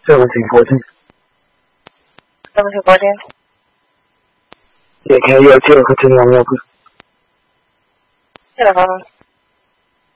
1714. 1714? Yeah, can you continue on, please? Yeah, no problem.